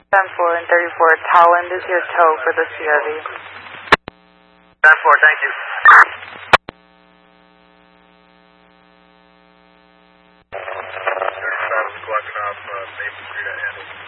10-4 and 34, Talland is your tow for the CRV. 10-4, thank you. Collecting off Maple Street at Handle.